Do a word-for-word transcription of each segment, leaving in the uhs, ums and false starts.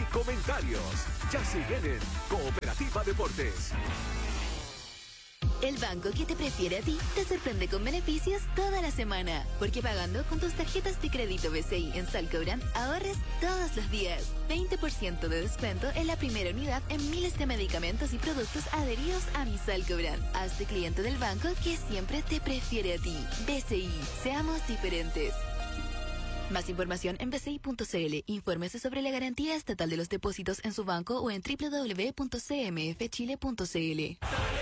comentarios. Ya se vienen Cooperativa Deportes. El banco que te prefiere a ti te sorprende con beneficios toda la semana. Porque pagando con tus tarjetas de crédito B C I en Salcobrand, ahorres todos los días. veinte por ciento de descuento en la primera unidad en miles de medicamentos y productos adheridos a mi Salcobrand. Hazte cliente del banco que siempre te prefiere a ti. B C I, seamos diferentes. Más información en b c i punto c l. Infórmese sobre la garantía estatal de los depósitos en su banco o en w w w punto c m f chile punto c l.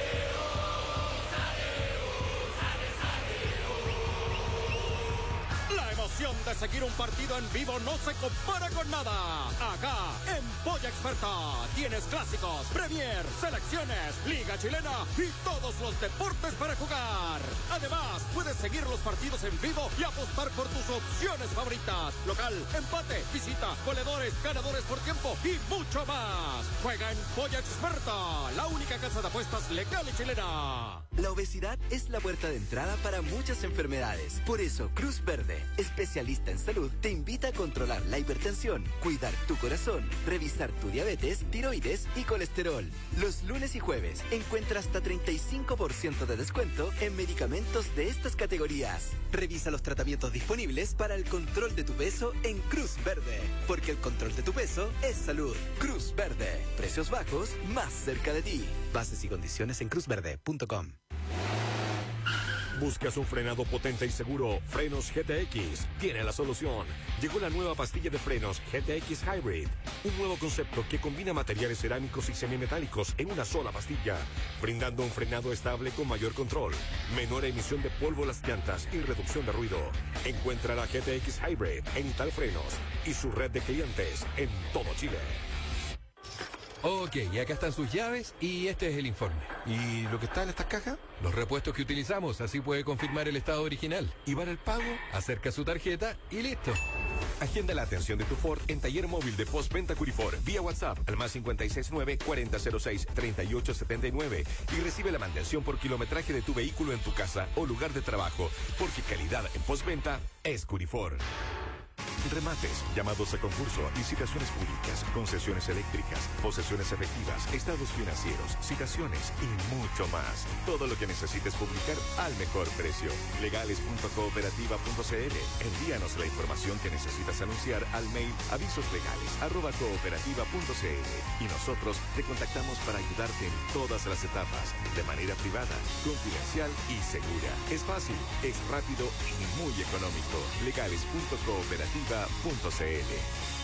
De seguir un partido en vivo no se compara con nada. Acá, en Polla Experta, tienes clásicos, Premier, selecciones, Liga Chilena y todos los deportes para jugar. Además, puedes seguir los partidos en vivo y apostar por tus opciones favoritas. Local, empate, visita, goleadores, ganadores por tiempo y mucho más. Juega en Polla Experta, la única casa de apuestas legal y chilena. La obesidad es la puerta de entrada para muchas enfermedades. Por eso, Cruz Verde, especialista en salud, te invita a controlar la hipertensión, cuidar tu corazón, revisar tu diabetes, tiroides y colesterol. Los lunes y jueves encuentra hasta treinta y cinco por ciento de descuento en medicamentos de estas categorías. Revisa los tratamientos disponibles para el control de tu peso en Cruz Verde, porque el control de tu peso es salud. Cruz Verde, precios bajos más cerca de ti. Bases y condiciones en cruz verde punto com. ¿Buscas un frenado potente y seguro? Frenos G T X tiene la solución. Llegó la nueva pastilla de frenos G T X Hybrid, un nuevo concepto que combina materiales cerámicos y semimetálicos en una sola pastilla, brindando un frenado estable con mayor control, menor emisión de polvo en las llantas y reducción de ruido. Encuentra la G T X Hybrid en Ital Frenos y su red de clientes en todo Chile. Ok, y acá están sus llaves y este es el informe. ¿Y lo que está en estas cajas? Los repuestos que utilizamos, así puede confirmar el estado original. ¿Y para el pago? Acerca su tarjeta y listo. Agenda la atención de tu Ford en taller móvil de postventa Curifor vía WhatsApp al más cinco seis nueve, cuarenta cero seis, treinta y ocho setenta y nueve y recibe la mantención por kilometraje de tu vehículo en tu casa o lugar de trabajo, porque calidad en postventa es Curifor. Remates, llamados a concurso, licitaciones públicas, concesiones eléctricas, posesiones efectivas, estados financieros, citaciones y mucho más. Todo lo que necesites publicar al mejor precio. legales punto cooperativa punto c l. Envíanos la información que necesitas anunciar al mail avisoslegales arroba cooperativa punto c l y nosotros te contactamos para ayudarte en todas las etapas, de manera privada, confidencial y segura. Es fácil, es rápido y muy económico. legales punto cooperativa punto c l.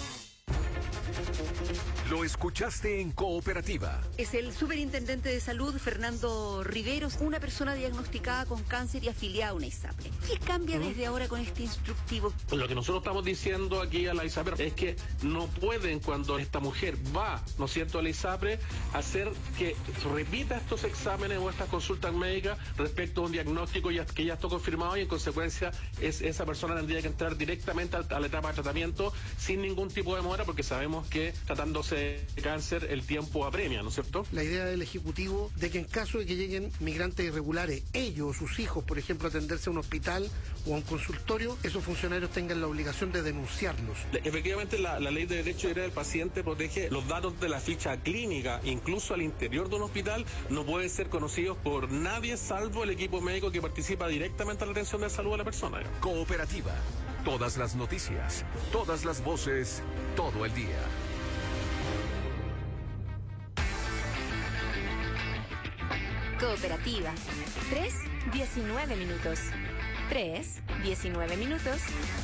Lo escuchaste en Cooperativa. Es el superintendente de salud, Fernando Riveros, una persona diagnosticada con cáncer y afiliada a una ISAPRE. ¿Qué cambia desde ahora con este instructivo? Lo que nosotros estamos diciendo aquí a la ISAPRE es que no pueden, cuando esta mujer va, ¿no es cierto?, a la ISAPRE, hacer que repita estos exámenes o estas consultas médicas respecto a un diagnóstico ya, que ya está confirmado, y en consecuencia es, esa persona tendría que entrar directamente a, a la etapa de tratamiento sin ningún tipo de demora, porque sabemos que tratándose de cáncer el tiempo apremia, ¿no es cierto? La idea del Ejecutivo de que en caso de que lleguen migrantes irregulares, ellos o sus hijos, por ejemplo, a atenderse a un hospital o a un consultorio, esos funcionarios tengan la obligación de denunciarlos. Efectivamente, la, la ley de derecho y deber del paciente protege los datos de la ficha clínica, incluso al interior de un hospital, no pueden ser conocidos por nadie salvo el equipo médico que participa directamente en la atención de salud de la persona. Cooperativa. Todas las noticias, todas las voces, todo el día. Cooperativa. tres, diecinueve minutos. tres, diecinueve minutos.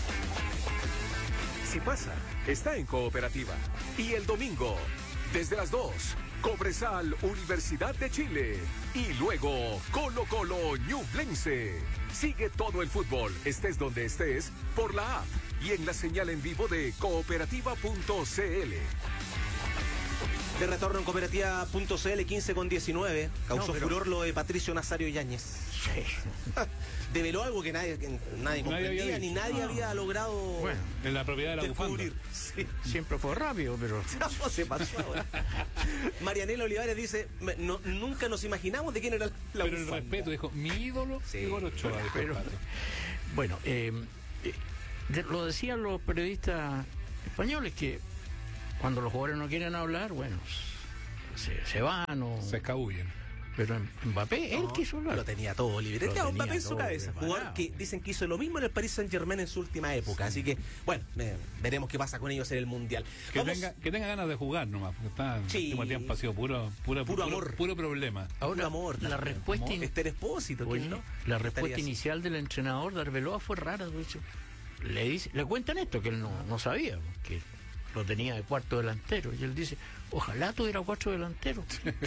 Si pasa, está en Cooperativa. Y el domingo, desde las dos, Cobresal, Universidad de Chile. Y luego, Colo Colo Ñublense. Sigue todo el fútbol, estés donde estés, por la app y en la señal en vivo de cooperativa punto c l. De retorno en cooperativa punto c l, quince con diecinueve. Causó no, pero... furor lo de Patricio Nazario Yáñez. Sí. Develó algo que nadie, que nadie comprendía, nadie ni nadie no. había logrado. Bueno, en la propiedad de la bufanda. Sí. Siempre fue rápido, pero. No, se pasó ahora. Marianela Olivares dice: no, nunca nos imaginamos de quién era la pero bufanda. Pero el respeto, dijo, mi ídolo, sí. Igor Ochoa. Pero, bueno, eh, eh, lo decían los periodistas españoles que cuando los jugadores no quieren hablar, bueno, se, se van o... Se escabullen. Pero Mbappé, él no, quiso hablar. Lo tenía todo libreteado Mbappé en su cabeza. Jugador que dicen que hizo lo mismo en el Paris Saint-Germain en su última época. Así que, bueno, eh, veremos qué pasa con ellos en el Mundial. Que tenga, que tenga ganas de jugar nomás, porque está en sí. el último tiempo ha sido puro, puro, puro, puro amor. Puro problema. Ahora, puro amor. La, la respuesta, in... este Expósito, Oye, ¿no? La respuesta inicial del entrenador de Arbeloa fue rara, de hecho. Le, dice, le cuentan esto, que él no, no sabía, que lo tenía de cuarto delantero. Y él dice, ojalá tuviera cuatro delanteros.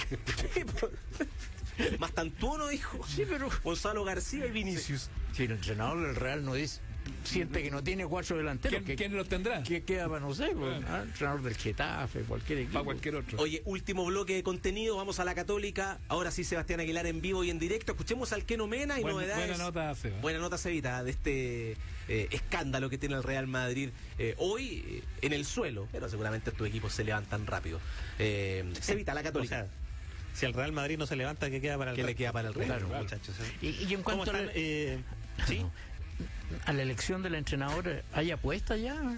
Más tantuono, dijo. Sí, pero... Gonzalo García y Vinicius. Si sí, el entrenador del Real no dice, siente que no tiene cuatro delanteros. ¿Quién, ¿quién los tendrá? ¿Qué queda para no sé? Pues, ah, el entrenador del Getafe, cualquier equipo. Para cualquier otro. Oye, último bloque de contenido, vamos a la Católica. Ahora sí, Sebastián Aguilar en vivo y en directo. Escuchemos al Keno Mena y Buen, novedades. Buena nota, Seba. Buena nota, Cevita, de este eh, escándalo que tiene el Real Madrid eh, hoy eh, en el suelo. Pero seguramente estos equipos se levantan rápido. Eh, Cevita, la Católica. O sea, si el Real Madrid no se levanta, ¿qué queda para el ¿Qué Real? le queda para el Real? Claro, claro. muchachos. ¿eh? Y, y en cuanto a la, eh, ¿sí? a la elección del entrenador, ¿hay apuesta ya?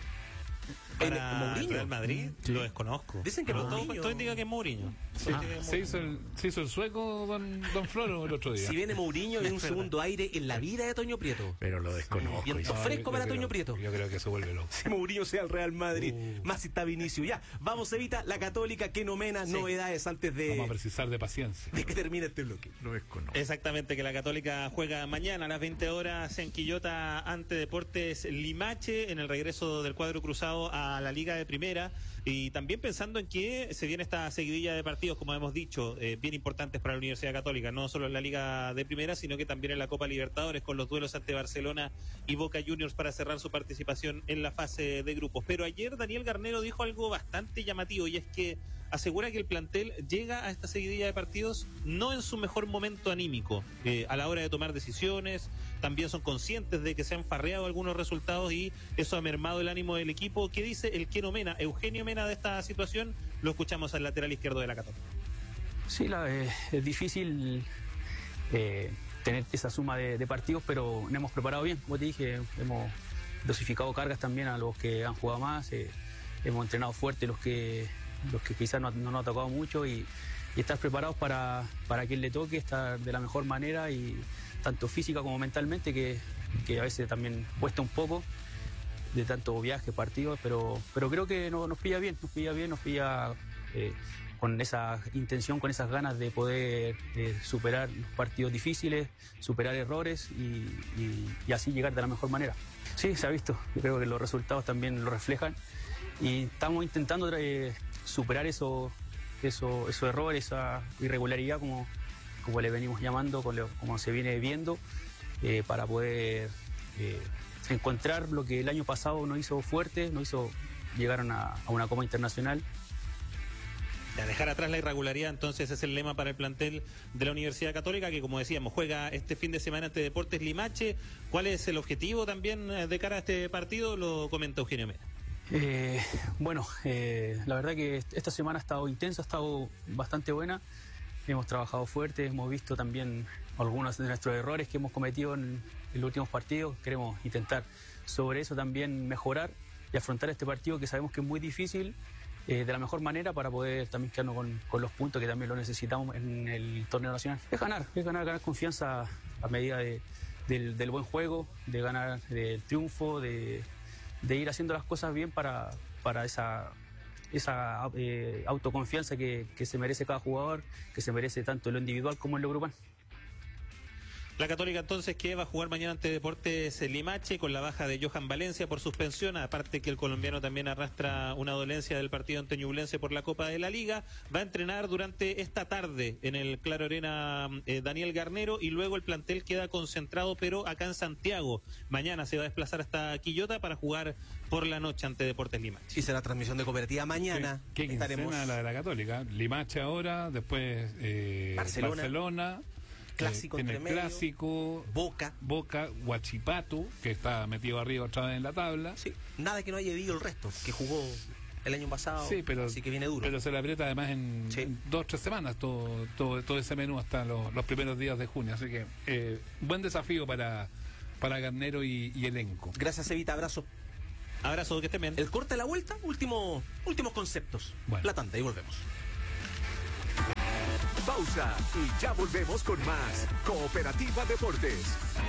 Para el Real Madrid, sí. Lo desconozco. Dicen que todo, Mourinho... todo indica que es Mourinho. Sí. Ah, se, hizo el, se hizo el sueco don, don Floro el otro día. Si viene Mourinho, hay un segundo aire en la vida de Toño Prieto. Pero lo desconozco. Sí, viento fresco no, para creo, Toño Prieto. Yo creo que se vuelve loco. Si Mourinho sea el Real Madrid, uh. más si está Vinicius. Ya, vamos, Evita, la Católica, Keno Mena, sí. Novedades antes de... Vamos a precisar de paciencia. De que termine este bloque. Lo desconozco. Exactamente, que la Católica juega mañana a las veinte horas en Quillota ante Deportes Limache en el regreso del cuadro cruzado a la Liga de Primera. Y también pensando en que se viene esta seguidilla de partidos, como hemos dicho, eh, bien importantes para la Universidad Católica, no solo en la Liga de Primera, sino que también en la Copa Libertadores, con los duelos ante Barcelona y Boca Juniors para cerrar su participación en la fase de grupos. Pero ayer Daniel Garnero dijo algo bastante llamativo, y es que asegura que el plantel llega a esta seguidilla de partidos no en su mejor momento anímico, eh, a la hora de tomar decisiones. También son conscientes de que se han farreado algunos resultados y eso ha mermado el ánimo del equipo. ¿Qué dice el Keno Mena, Eugenio Mena, de esta situación? Lo escuchamos al lateral izquierdo de la Católica. Sí, la, eh, es difícil eh, tener esa suma de, de partidos, pero nos hemos preparado bien, como te dije, hemos dosificado cargas también a los que han jugado más, eh, hemos entrenado fuerte los que los que quizás no, no nos ha tocado mucho, y, y estar preparados para, para quien le toque, estar de la mejor manera, y tanto física como mentalmente, que, que a veces también cuesta un poco de tanto viaje, partidos, pero, pero creo que no, nos pilla bien, nos pilla bien, nos pilla eh, con esa intención, con esas ganas de poder eh, superar los partidos difíciles, superar errores y, y, y así llegar de la mejor manera. Sí, se ha visto, yo creo que los resultados también lo reflejan, y estamos intentando eh, superar eso, eso, esos errores, esa irregularidad, como, como le venimos llamando, como se viene viendo, eh, para poder eh, encontrar lo que el año pasado nos hizo fuerte, nos hizo llegar a una, a una Copa Internacional. A dejar atrás la irregularidad, entonces es el lema para el plantel de la Universidad Católica, que como decíamos, juega este fin de semana ante Deportes Limache. ¿Cuál es el objetivo también de cara a este partido? Lo comenta Eugenio Mena. Eh, bueno, eh, la verdad que esta semana ha estado intensa, ha estado bastante buena. Hemos trabajado fuerte, hemos visto también algunos de nuestros errores que hemos cometido en, en los últimos partidos. Queremos intentar sobre eso también mejorar y afrontar este partido, que sabemos que es muy difícil, eh, de la mejor manera, para poder también quedarnos con, con los puntos que también lo necesitamos en el torneo nacional. Es ganar, es ganar, ganar confianza a medida de, del, del buen juego, de ganar del triunfo, de... de ir haciendo las cosas bien para, para esa, esa eh, autoconfianza que, que se merece cada jugador, que se merece tanto en lo individual como en lo grupal. La Católica entonces, que va a jugar mañana ante Deportes Limache con la baja de Johan Valencia por suspensión, aparte que el colombiano también arrastra una dolencia del partido ante Ñublense por la Copa de la Liga. Va a entrenar durante esta tarde en el Claro Arena eh, Daniel Garnero, y luego el plantel queda concentrado pero acá en Santiago. Mañana se va a desplazar hasta Quillota para jugar por la noche ante Deportes Limache. Y será transmisión de Cooperativa mañana. ¿Qué, qué estaremos... la de la Católica? Limache ahora, después eh, Barcelona. Barcelona. Clásico, eh, en el clásico, Boca, Boca, Huachipato, que está metido arriba otra vez en la tabla. Sí, nada que no haya vivido el resto, que jugó el año pasado, sí, pero, así que viene duro. Pero se le aprieta además en, sí. en dos o tres semanas todo, todo, todo ese menú hasta los, los primeros días de junio, así que eh, buen desafío para, para Garnero y, y elenco. Gracias, Evita, abrazo. Abrazo, que estén bien. El corte de la vuelta, último, últimos conceptos. Bueno. La tanda y volvemos. Pausa y ya volvemos con más Cooperativa Deportes.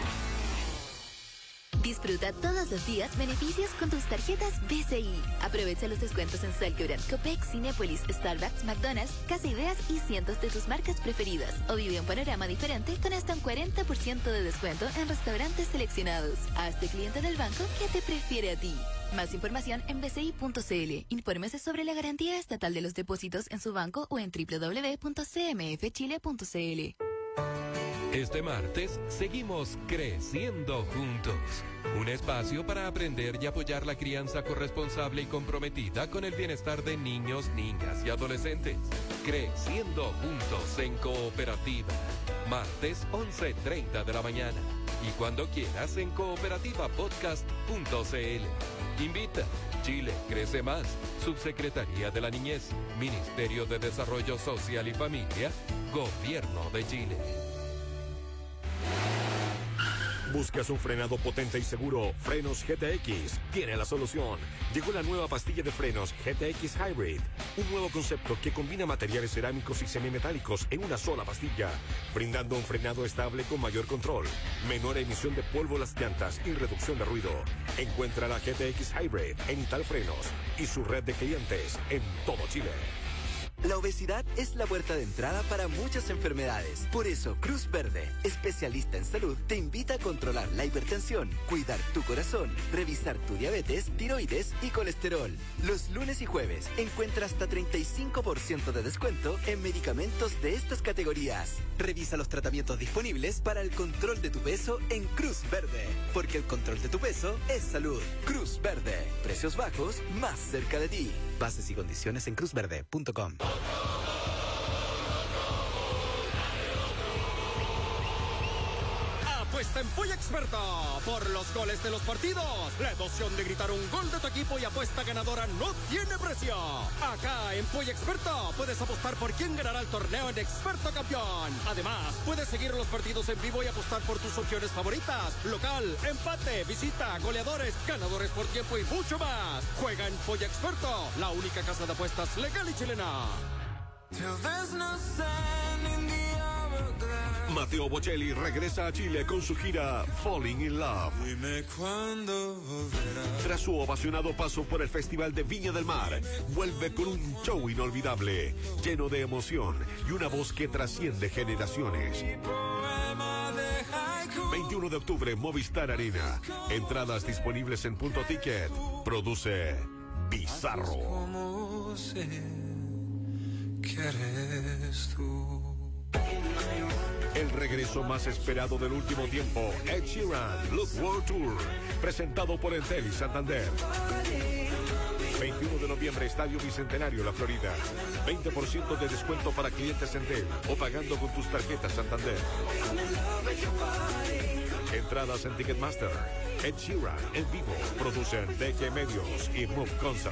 Disfruta todos los días beneficios con tus tarjetas B C I. Aprovecha los descuentos en Salcobrand, Copex, Cinépolis, Starbucks, McDonald's, Casa Ideas y cientos de tus marcas preferidas. O vive un panorama diferente con hasta un cuarenta por ciento de descuento en restaurantes seleccionados. Hazte cliente del banco que te prefiere a ti. Más información en b c i punto c l. Infórmese sobre la garantía estatal de los depósitos en su banco o en w w w punto c m f chile punto c l. Este martes seguimos creciendo juntos. Un espacio para aprender y apoyar la crianza corresponsable y comprometida con el bienestar de niños, niñas y adolescentes. Creciendo juntos en Cooperativa. Martes once treinta de la mañana. Y cuando quieras en cooperativa podcast punto c l. Invita. Chile crece más. Subsecretaría de la Niñez. Ministerio de Desarrollo Social y Familia. Gobierno de Chile. ¿Buscas un frenado potente y seguro? Frenos G T X tiene la solución. Llegó la nueva pastilla de frenos G T X Hybrid, un nuevo concepto que combina materiales cerámicos y semimetálicos en una sola pastilla, brindando un frenado estable con mayor control, menor emisión de polvo a las llantas y reducción de ruido. Encuentra la G T X Hybrid en Ital Frenos y su red de clientes en todo Chile. La obesidad es la puerta de entrada para muchas enfermedades. Por eso, Cruz Verde, especialista en salud, te invita a controlar la hipertensión, cuidar tu corazón, revisar tu diabetes, tiroides y colesterol. Los lunes y jueves encuentra hasta treinta y cinco por ciento de descuento en medicamentos de estas categorías. Revisa los tratamientos disponibles para el control de tu peso en Cruz Verde, porque el control de tu peso es salud. Cruz Verde, precios bajos más cerca de ti. Bases y condiciones en cruz verde punto com. Apuesta en Polla Experta por los goles de los partidos. La emoción de gritar un gol de tu equipo y apuesta ganadora no tiene precio. Acá en Polla Experta puedes apostar por quién ganará el torneo en Experto Campeón. Además, puedes seguir los partidos en vivo y apostar por tus opciones favoritas: local, empate, visita, goleadores, ganadores por tiempo y mucho más. Juega en Polla Experta, la única casa de apuestas legal y chilena. Mateo Bocelli regresa a Chile con su gira Falling in Love. Dime cuándo volverás. Tras su ovacionado paso por el Festival de Viña del Mar, vuelve con un show inolvidable, lleno de emoción y una voz que trasciende generaciones. veintiuno de octubre, Movistar Arena. Entradas disponibles en Punto Ticket. Produce Bizarro. ¿Cómo sé que eres tú? El regreso más esperado del último tiempo, Ed Sheeran, Look World Tour, presentado por Entel y Santander. veintiuno de noviembre, Estadio Bicentenario, La Florida. veinte por ciento de descuento para clientes Entel o pagando con tus tarjetas Santander. Entradas en Ticketmaster. Ed Sheeran en vivo. Producen D G Medios y Move Concert.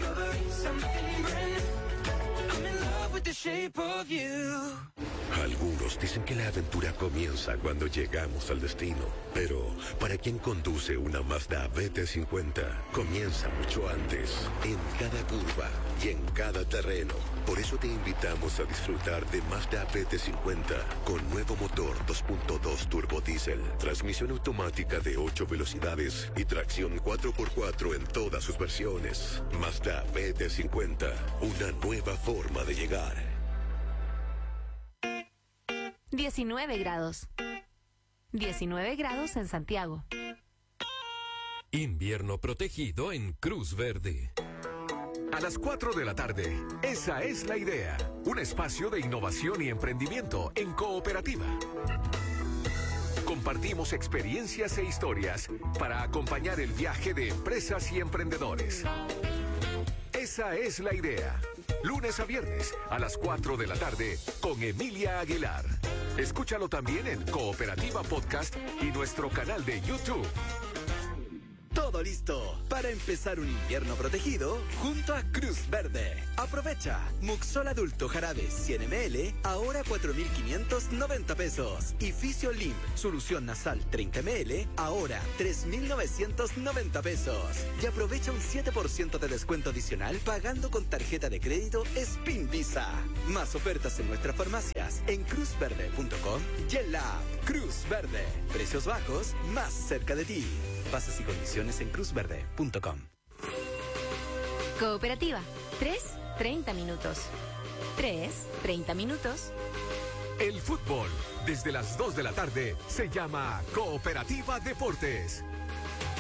Algunos dicen que la aventura comienza cuando llegamos al destino, pero para quien conduce una Mazda B T cincuenta, comienza mucho antes, en cada curva y en cada terreno. Por eso te invitamos a disfrutar de Mazda B T cincuenta con nuevo motor dos punto dos turbo diésel, transmisión automática de ocho velocidades y tracción cuatro por cuatro en todas sus versiones. Mazda B T cincuenta, una nueva forma de llegar. diecinueve grados. diecinueve grados en Santiago. Invierno protegido en Cruz Verde. A las cuatro de la tarde, esa es la idea. Un espacio de innovación y emprendimiento en Cooperativa. Compartimos experiencias e historias para acompañar el viaje de empresas y emprendedores. Esa es la idea. Lunes a viernes a las cuatro de la tarde con Emilia Aguilar. Escúchalo también en Cooperativa Podcast y nuestro canal de YouTube. Todo todo listo para empezar un invierno protegido junto a Cruz Verde. Aprovecha Muxol Adulto Jarabe cien mililitros, ahora cuatro mil quinientos noventa pesos. Y Fisiolin Solución Nasal treinta mililitros, ahora tres mil novecientos noventa pesos. Y aprovecha un siete por ciento de descuento adicional pagando con tarjeta de crédito Spin Visa. Más ofertas en nuestras farmacias en cruz verde punto com y en la app Cruz Verde. Precios bajos más cerca de ti. Bases y condiciones en cruz verde punto com. Cooperativa. tres, treinta minutos. tres, treinta minutos. El fútbol, desde las dos de la tarde, se llama Cooperativa Deportes.